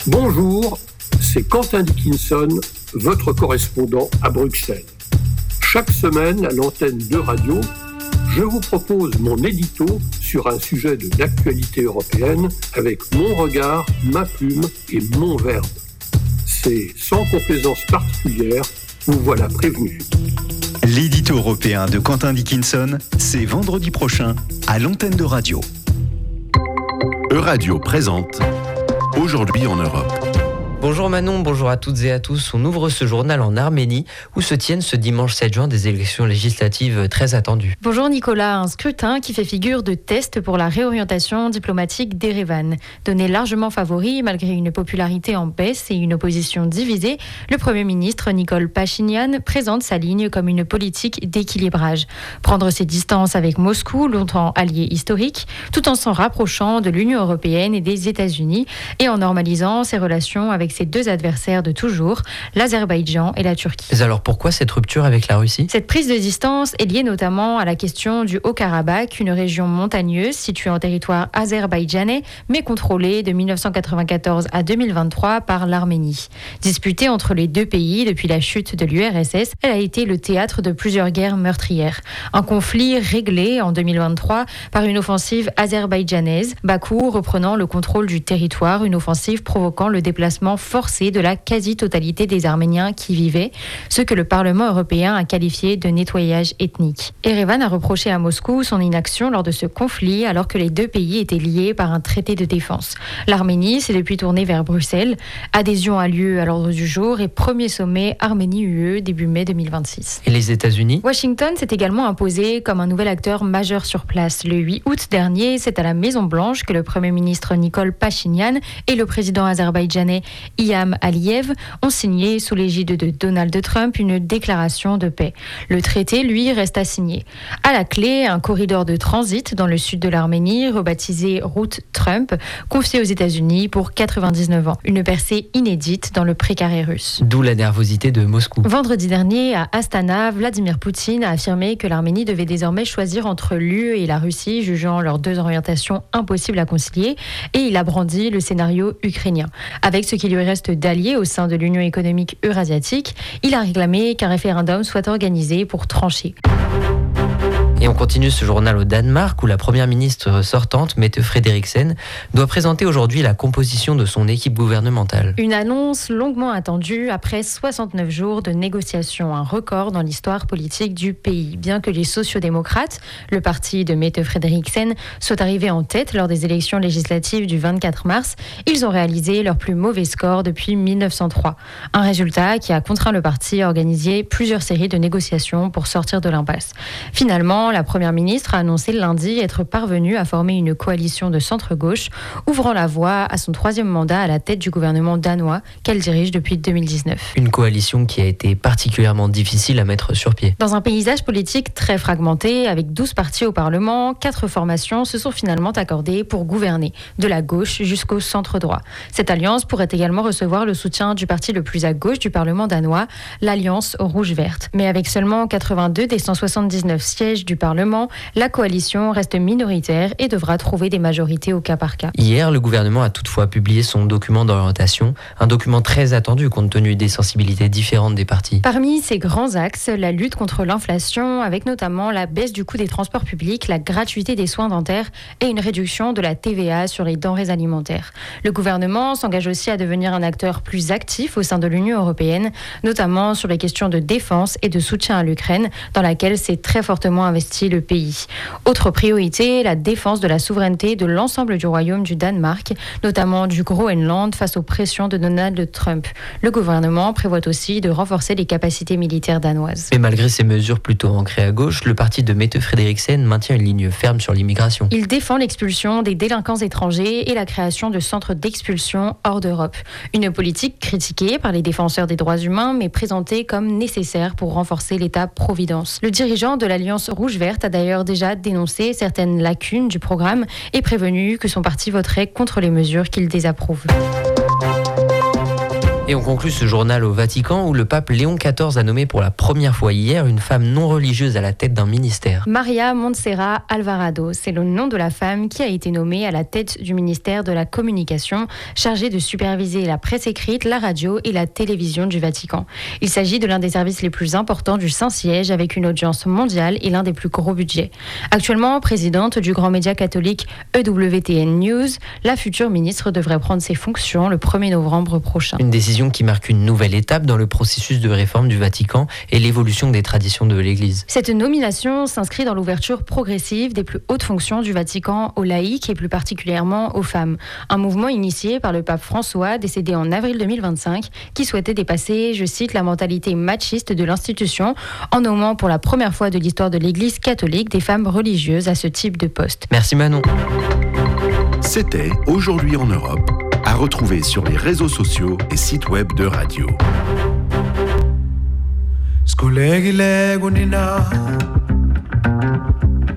Bonjour, c'est Quentin Dickinson, votre correspondant à Bruxelles. Chaque semaine, à l'antenne de radio, je vous propose mon édito sur un sujet de l'actualité européenne avec mon regard, ma plume et mon verbe. C'est sans complaisance particulière, vous voilà prévenu. L'édito européen de Quentin Dickinson, c'est vendredi prochain à l'antenne de radio. Euradio présente Aujourd'hui en Europe. Bonjour Manon, bonjour à toutes et à tous. On ouvre ce journal en Arménie où se tiennent ce dimanche 7 juin des élections législatives très attendues. Bonjour Nicolas, un scrutin qui fait figure de test pour la réorientation diplomatique d'Erevan. Donné largement favori malgré une popularité en baisse et une opposition divisée, le Premier ministre Nikol Pachinian présente sa ligne comme une politique d'équilibrage. Prendre ses distances avec Moscou, longtemps allié historique, tout en s'en rapprochant de l'Union européenne et des États-Unis et en normalisant ses relations avec ses deux adversaires de toujours, l'Azerbaïdjan et la Turquie. Mais alors pourquoi cette rupture avec la Russie ? Cette prise de distance est liée notamment à la question du Haut-Karabakh, une région montagneuse située en territoire azerbaïdjanais, mais contrôlée de 1994 à 2023 par l'Arménie. Disputée entre les deux pays depuis la chute de l'URSS, elle a été le théâtre de plusieurs guerres meurtrières. Un conflit réglé en 2023 par une offensive azerbaïdjanaise, Bakou reprenant le contrôle du territoire, une offensive provoquant le déplacement forcé de la quasi-totalité des Arméniens qui y vivaient, ce que le Parlement européen a qualifié de nettoyage ethnique. Erevan a reproché à Moscou son inaction lors de ce conflit alors que les deux pays étaient liés par un traité de défense. L'Arménie s'est depuis tournée vers Bruxelles. Adhésion a lieu à l'ordre du jour et premier sommet Arménie-UE début mai 2026. Et les États-Unis ? Washington s'est également imposé comme un nouvel acteur majeur sur place. Le 8 août dernier, c'est à la Maison-Blanche que le Premier ministre Nikol Pachinian et le président azerbaïdjanais Ilham Aliyev ont signé sous l'égide de Donald Trump une déclaration de paix. Le traité, lui, reste à signer. À la clé, un corridor de transit dans le sud de l'Arménie, rebaptisé Route Trump, confié aux États-Unis pour 99 ans. Une percée inédite dans le précaré russe. D'où la nervosité de Moscou. Vendredi dernier, à Astana, Vladimir Poutine a affirmé que l'Arménie devait désormais choisir entre l'UE et la Russie, jugeant leurs deux orientations impossibles à concilier, et il a brandi le scénario ukrainien. Avec ce qui lui reste d'alliés au sein de l'Union économique eurasiatique, il a réclamé qu'un référendum soit organisé pour trancher. Et on continue ce journal au Danemark où la première ministre sortante, Mette Frederiksen, doit présenter aujourd'hui la composition de son équipe gouvernementale. Une annonce longuement attendue après 69 jours de négociations, un record dans l'histoire politique du pays. Bien que les sociodémocrates, le parti de Mette Frederiksen, soient arrivés en tête lors des élections législatives du 24 mars, ils ont réalisé leur plus mauvais score depuis 1903. Un résultat qui a contraint le parti à organiser plusieurs séries de négociations pour sortir de l'impasse. Finalement, la première ministre a annoncé lundi être parvenue à former une coalition de centre-gauche, ouvrant la voie à son troisième mandat à la tête du gouvernement danois qu'elle dirige depuis 2019. Une coalition qui a été particulièrement difficile à mettre sur pied. Dans un paysage politique très fragmenté, avec 12 partis au Parlement, 4 formations se sont finalement accordées pour gouverner, de la gauche jusqu'au centre-droit. Cette alliance pourrait également recevoir le soutien du parti le plus à gauche du Parlement danois, l'Alliance rouge-verte. Mais avec seulement 82 des 179 sièges du Parlement, la coalition reste minoritaire et devra trouver des majorités au cas par cas. Hier, le gouvernement a toutefois publié son document d'orientation, un document très attendu compte tenu des sensibilités différentes des partis. Parmi ces grands axes, la lutte contre l'inflation, avec notamment la baisse du coût des transports publics, la gratuité des soins dentaires et une réduction de la TVA sur les denrées alimentaires. Le gouvernement s'engage aussi à devenir un acteur plus actif au sein de l'Union européenne, notamment sur les questions de défense et de soutien à l'Ukraine, dans laquelle s'est très fortement investi le pays. Autre priorité, la défense de la souveraineté de l'ensemble du royaume du Danemark, notamment du Groenland face aux pressions de Donald Trump. Le gouvernement prévoit aussi de renforcer les capacités militaires danoises. Mais malgré ces mesures plutôt ancrées à gauche, le parti de Mette Frederiksen maintient une ligne ferme sur l'immigration. Il défend l'expulsion des délinquants étrangers et la création de centres d'expulsion hors d'Europe. Une politique critiquée par les défenseurs des droits humains, mais présentée comme nécessaire pour renforcer l'État-providence. Le dirigeant de l'Alliance rouge-verte a d'ailleurs déjà dénoncé certaines lacunes du programme et prévenu que son parti voterait contre les mesures qu'il désapprouve. Et on conclut ce journal au Vatican où le pape Léon XIV a nommé pour la première fois hier une femme non religieuse à la tête d'un ministère. Maria Montserrat Alvarado, c'est le nom de la femme qui a été nommée à la tête du ministère de la Communication, chargée de superviser la presse écrite, la radio et la télévision du Vatican. Il s'agit de l'un des services les plus importants du Saint-Siège avec une audience mondiale et l'un des plus gros budgets. Actuellement présidente du grand média catholique EWTN News, la future ministre devrait prendre ses fonctions le 1er novembre prochain. Une décision qui marque une nouvelle étape dans le processus de réforme du Vatican et l'évolution des traditions de l'Église. Cette nomination s'inscrit dans l'ouverture progressive des plus hautes fonctions du Vatican aux laïcs et plus particulièrement aux femmes. Un mouvement initié par le pape François, décédé en avril 2025, qui souhaitait dépasser, je cite, la mentalité machiste de l'institution en nommant pour la première fois de l'histoire de l'Église catholique des femmes religieuses à ce type de poste. Merci Manon. C'était Aujourd'hui en Europe, à retrouver sur les réseaux sociaux et sites web de radio. Scolleghi le gunina